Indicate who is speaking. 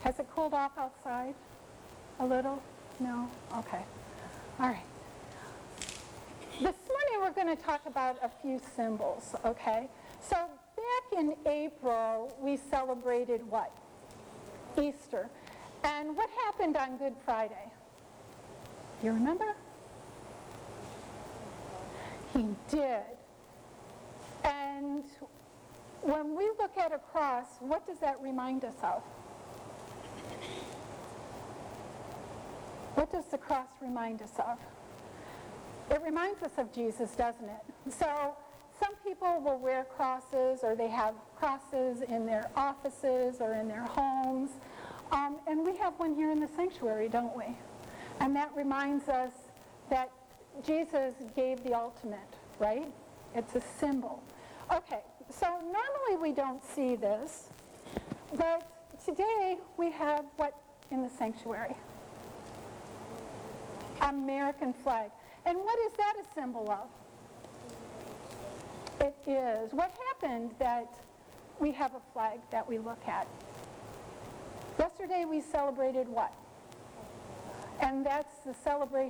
Speaker 1: Has it cooled off outside a little? No? Okay. All right. This morning we're going to talk about a few symbols, okay? So back in April, we celebrated what? Easter. And what happened on Good Friday? You remember? He did. And when we look at a cross, what does that remind us of? What does the cross remind us of? It reminds us of Jesus, doesn't it? So some people will wear crosses, or they have crosses in their offices or in their homes. And we have one here in the sanctuary, don't we? And that reminds us that Jesus gave the ultimate, right? It's a symbol. Okay, so normally we don't see this, but today we have what in the sanctuary? American flag. And what is that a symbol of? It is. What happened that we have a flag that we look at? Yesterday we celebrated what? And that's the celebration